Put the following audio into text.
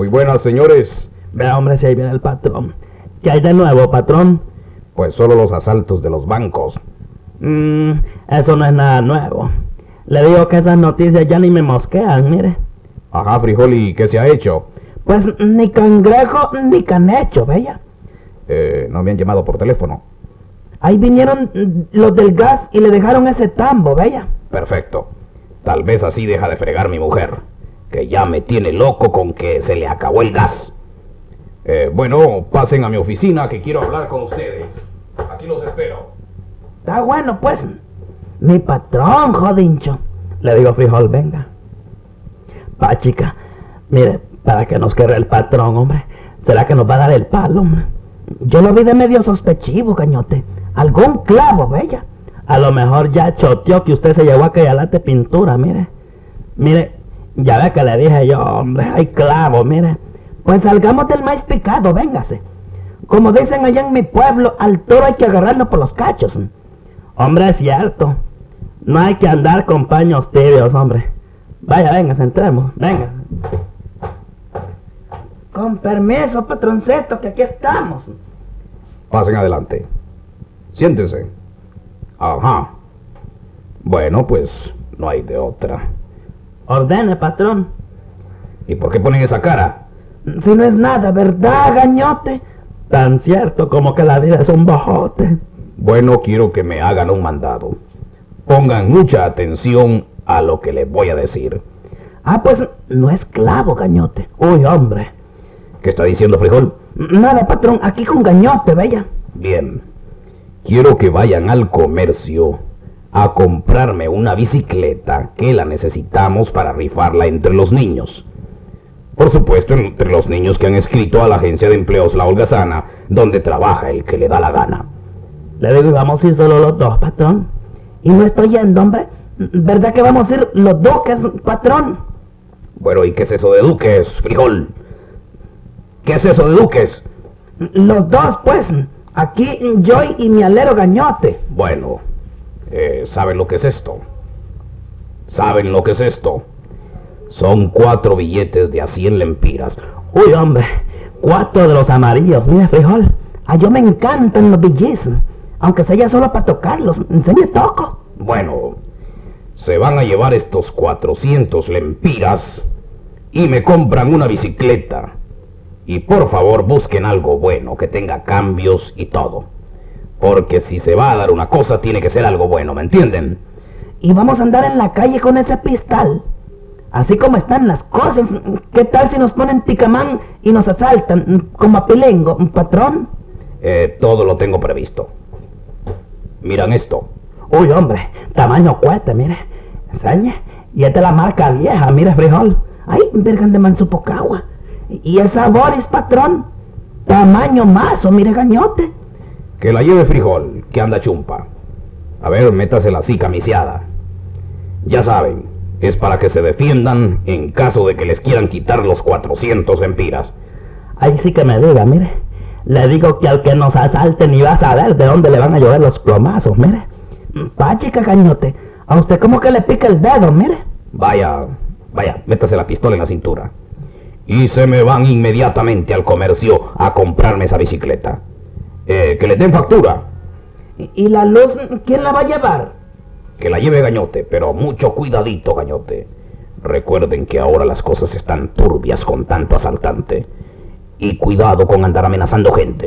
Muy buenas, señores. Vea, hombre, si ahí viene el patrón. ¿Qué hay de nuevo, patrón? Pues solo los asaltos de los bancos. Eso no es nada nuevo. Le digo que esas noticias ya ni me mosquean, mire. Ajá, frijol, ¿y qué se ha hecho? Pues ni cangrejo ni canecho, bella. No me han llamado por teléfono. Ahí vinieron los del gas y le dejaron ese tambo, bella. Perfecto. Tal vez así deja de fregar mi mujer, que ya me tiene loco con que se le acabó el gas. Bueno, pasen a mi oficina que quiero hablar con ustedes. Aquí los espero. Está bueno, pues. Mi patrón, jodincho. Le digo, frijol, venga. Pa, chica, mire, para que nos quede el patrón, hombre. ¿Será que nos va a dar el palo, hombre? Yo lo vi de medio sospechivo, cañote. Algún clavo, bella. A lo mejor ya choteó que usted se llevó aquella lata de pintura, mire. Mire, ya ve que le dije yo, hombre, hay clavo, mire. Pues salgamos del maíz picado, véngase. Como dicen allá en mi pueblo, al toro hay que agarrarlo por los cachos. Hombre, es cierto. No hay que andar con paños tibios, hombre. Vaya, venga, entremos, venga. Con permiso, patroncito, que aquí estamos. Pasen adelante. Siéntense. Ajá. Bueno, pues no hay de otra. Ordene, patrón. ¿Y por qué ponen esa cara? Si no es nada, ¿verdad, gañote? Tan cierto como que la vida es un bojote. Bueno, quiero que me hagan un mandado. Pongan mucha atención a lo que les voy a decir. Ah, pues no es clavo, gañote. Uy, hombre. ¿Qué está diciendo, frijol? Nada, patrón, aquí con gañote, bella. Bien. Quiero que vayan al comercio a comprarme una bicicleta que la necesitamos para rifarla entre los niños. Por supuesto, entre los niños que han escrito a la agencia de empleos La Holgazana, donde trabaja el que le da la gana. Le digo, vamos a ir solo los dos, patrón. Y no estoy yendo, hombre. ¿Verdad que vamos a ir los duques, patrón? Bueno, ¿y qué es eso de duques, frijol? ¿Qué es eso de duques? Los dos, pues. Aquí yo y mi alero gañote. Bueno, ¿saben lo que es esto? ¿Saben lo que es esto? Son 4 billetes de a 100 lempiras. Uy, hombre, 4 de los amarillos. Mira, frijol. Yo me encantan los billetes. Aunque sea solo para tocarlos. Enseñe toco. Bueno, se van a llevar estos 400 lempiras y me compran una bicicleta. Y por favor busquen algo bueno, que tenga cambios y todo. Porque si se va a dar una cosa, tiene que ser algo bueno, ¿me entienden? Y vamos a andar en la calle con ese pistal. Así como están las cosas, ¿qué tal si nos ponen ticamán y nos asaltan, como a Pilengo, patrón? Todo lo tengo previsto. Miran esto. Uy, hombre, tamaño cohete, mire. Enseñe. Y esta es la marca vieja, mire, frijol. Ay, vergan de Mansupocagua. Y esa Boris, patrón. Tamaño mazo, mire, gañote. Que la lleve frijol, que anda chumpa. A ver, métasela así, camiciada. Ya saben, es para que se defiendan en caso de que les quieran quitar los 400 lempiras. Ahí sí que me diga, mire. Le digo que al que nos asalte ni va a saber de dónde le van a llover los plomazos, mire. Pachica, gañote, a usted como que le pica el dedo, mire. Vaya, métase la pistola en la cintura. Y se me van inmediatamente al comercio a comprarme esa bicicleta. Que les den factura. ¿Y la luz quién la va a llevar? Que la lleve Gañote, pero mucho cuidadito, Gañote. Recuerden que ahora las cosas están turbias con tanto asaltante. Y cuidado con andar amenazando gente.